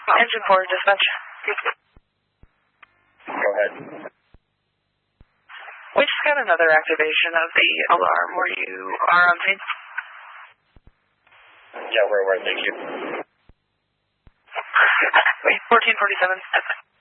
Engine 4, dispatch. Go ahead. We just got another activation of the alarm where you are on scene. Yeah, we're aware, thank you. Wait, 1447.